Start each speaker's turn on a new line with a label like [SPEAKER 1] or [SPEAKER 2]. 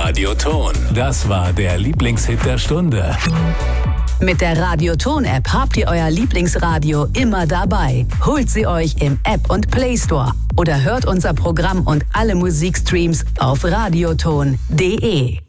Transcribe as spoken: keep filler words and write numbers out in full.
[SPEAKER 1] Radioton. Das war der Lieblingshit der Stunde.
[SPEAKER 2] Mit der Radioton-App habt ihr euer Lieblingsradio immer dabei. Holt sie euch im App- und Play Store oder hört unser Programm und alle Musikstreams auf radioton punkt de.